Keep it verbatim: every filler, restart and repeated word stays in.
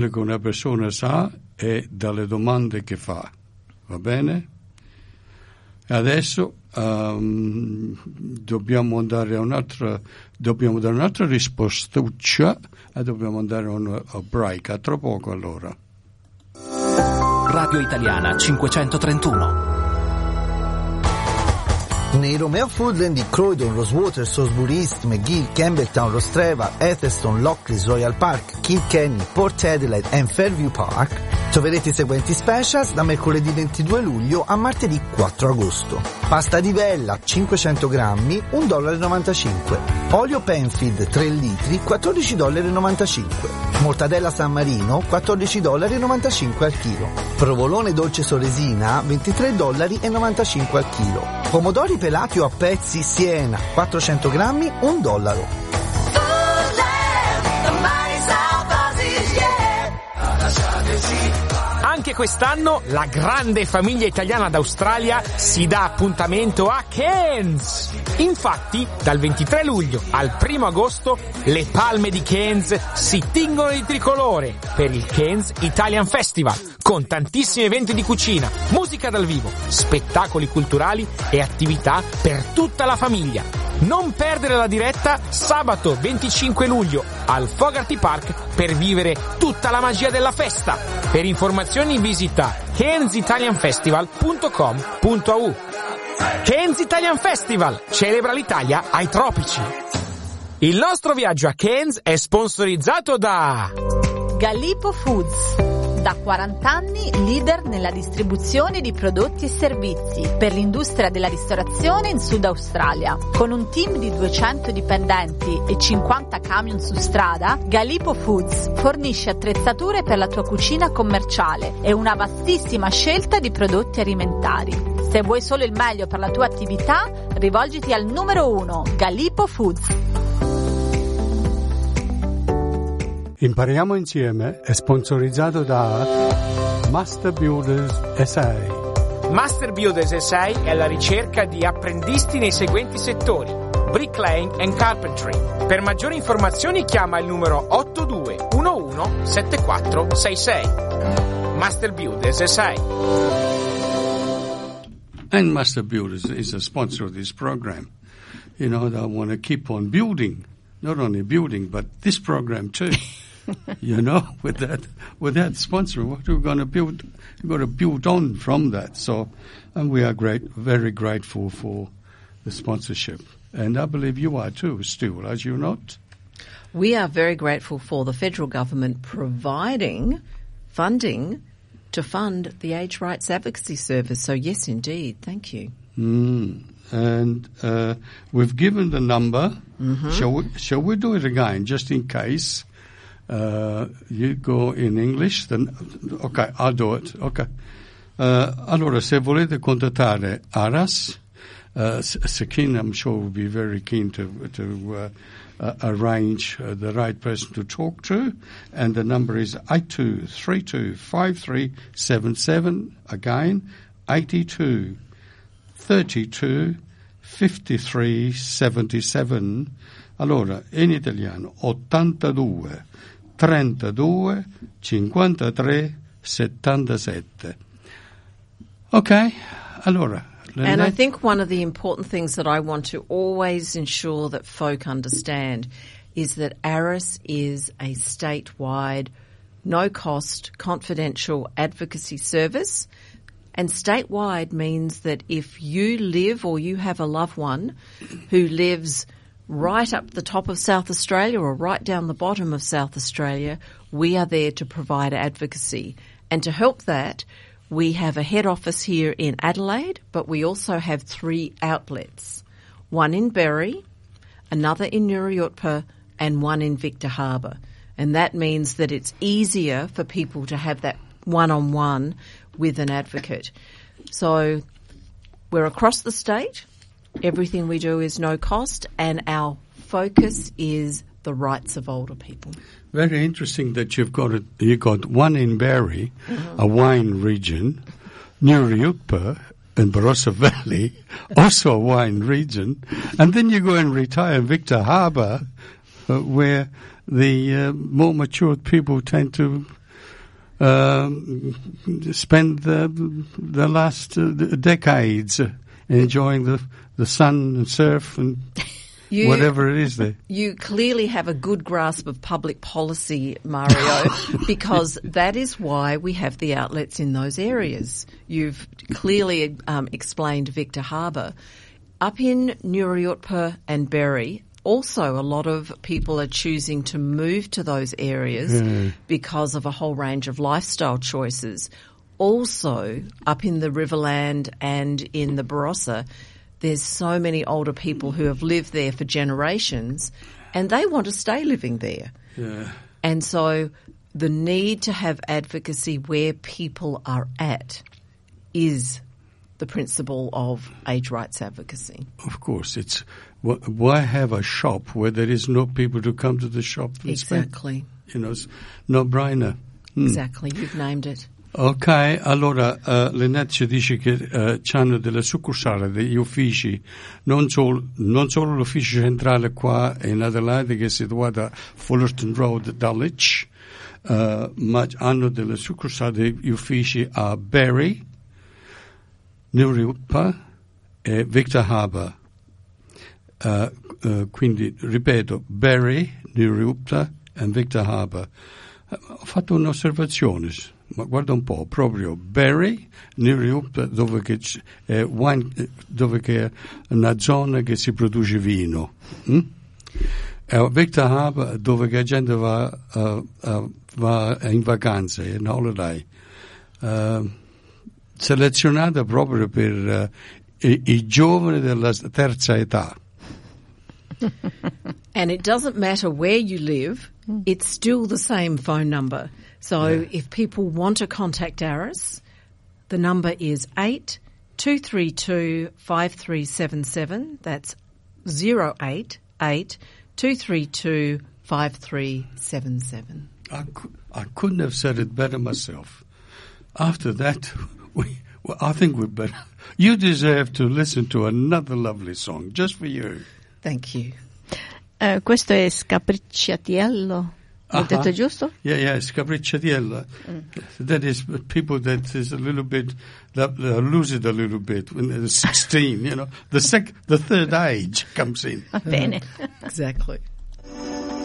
che una persona sa è dalle domande che fa, va bene? Adesso um, dobbiamo andare a un'altra, dobbiamo dare un'altra rispostuccia e dobbiamo andare a un a break. A tra poco allora. Radio Italiana cinquecentotrentuno. Nei Romeo Foodland di Croydon, Rosewater, Salisbury East, McGill, Campbelltown, Rostreva, Etherston, Lockleys, Royal Park, Kilkenny, Port Adelaide e Fairview Park troverete i seguenti specials da mercoledì ventidue luglio a martedì quattro agosto. Pasta di vella cinquecento grammi, un dollaro e novantacinque. Olio Penfield tre litri, quattordici dollari e novantacinque. Mortadella San Marino, quattordici dollari e novantacinque al chilo. Provolone dolce Soresina, ventitré dollari e novantacinque al chilo. Pomodori pelati o a pezzi Siena, quattrocento grammi, un dollaro. Anche quest'anno la grande famiglia italiana d'Australia si dà appuntamento a Cairns. Infatti, dal ventitré luglio al primo agosto, le palme di Cairns si tingono di tricolore per il Cairns Italian Festival, con tantissimi eventi di cucina, musica dal vivo, spettacoli culturali e attività per tutta la famiglia. Non perdere la diretta sabato venticinque luglio al Fogarty Park per vivere tutta la magia della festa. Per informazioni visita cairns italian festival punto com punto a u. Cairns Italian Festival celebra l'Italia ai tropici. Il nostro viaggio a Cairns è sponsorizzato da Galipo Foods. Da quaranta anni leader nella distribuzione di prodotti e servizi per l'industria della ristorazione in Sud Australia. Con un team di duecento dipendenti e cinquanta camion su strada, Galipo Foods fornisce attrezzature per la tua cucina commerciale e una vastissima scelta di prodotti alimentari. Se vuoi solo il meglio per la tua attività, rivolgiti al numero uno, Galipo Foods. Impariamo insieme è sponsorizzato da Master Builders S A. Master Builders S A è alla ricerca di apprendisti nei seguenti settori: bricklaying and carpentry. Per maggiori informazioni chiama il numero otto due uno uno sette quattro sei sei. Master Builders S A. And Master Builders is a sponsor of this program. You know, they want to keep on building, not only building, but this program too. You know, with that, with that sponsor, what are we going to build? We're going to build on from that. So, and we are great, very grateful for the sponsorship. And I believe you are too, Stu, are you not? We are very grateful for the federal government providing funding to fund the Age Rights Advocacy Service. So yes, indeed. Thank you. Mm. And uh, we've given the number. Mm-hmm. Shall we, shall we do it again, just in case? Uh, you go in English, then okay, I'll do it. Okay. Uh, allora, se volete contattare Aras, uh, Sakin, I'm sure will be very keen to to uh, uh, arrange uh, the right person to talk to, and the number is eight two three two five three seven seven. Again, eighty-two thirty-two fifty-three seventy-seven. Allora, in italiano, ottantadue trentadue cinquantatré settantasette. Okay, allora. And I think one of the important things that I want to always ensure that folk understand is that ARIS is a statewide, no-cost, confidential advocacy service. And statewide means that if you live or you have a loved one who lives right up the top of South Australia or right down the bottom of South Australia, we are there to provide advocacy. And to help that, we have a head office here in Adelaide, but we also have three outlets. One in Berry, another in Nurriutpa, and one in Victor Harbour. And that means that it's easier for people to have that one-on-one with an advocate. So we're across the state. Everything we do is no cost, and our focus is the rights of older people. Very interesting that you've got it. You got one in Berry, mm-hmm. a wine region, Nurriutpa and Barossa Valley, also a wine region, and then you go and retire in Victor Harbour, uh, where the uh, more matured people tend to um, spent the, the last uh, decades enjoying the, the sun and surf and you, whatever it is there. You clearly have a good grasp of public policy, Mario, because that is why we have the outlets in those areas. You've clearly um, explained Victor Harbour. Up in Nuriutpa and Berry, also a lot of people are choosing to move to those areas mm. because of a whole range of lifestyle choices. Also, up in the Riverland and in the Barossa, there's so many older people who have lived there for generations and they want to stay living there. Yeah. And so the need to have advocacy where people are at is the principle of age rights advocacy. Of course. It's why have a shop where there is no people to come to the shop? And exactly. Spend, you know, it's no-brainer. Mm. Exactly. You've named it. Ok, allora uh, Lynette ci dice che uh, c'hanno delle succursali, degli uffici, non, sol, non solo l'ufficio centrale qua in Adelaide che è situato a Fullerton Road, Dulwich, uh, ma hanno delle succursali, degli uffici a Berry, Nuriutpa e Victor Harbour. Uh, uh, quindi, ripeto, Berry, Nuriutpa e Victor Harbour. Uh, ho fatto un'osservazione. Ma guarda un po', proprio Berry, Nuriutpa, dove che è wine, dove che è una zona che si produce vino. Mm? E Victor Harbour, dove che la gente va, uh, uh, va in vacanze, in holiday. Uh, selezionata proprio per uh, i, i giovani della terza età. And it doesn't matter where you live, it's still the same phone number. So yeah. if people want to contact Aris, the number is eight two three two five three seven seven. That's zero eight eight two three two five three seven seven. I, I couldn't have said it better myself. After that, we, well, I think we'd better. You deserve to listen to another lovely song just for you. Thank you. Uh, questo è Scapricciatiello. Ho detto giusto? Yeah, yeah, Scapricciatiello. Mm. That is people that is a little bit, that uh, lose it a little bit when they're sixteen, you know. The sec, the third age comes in. Va bene. Exactly.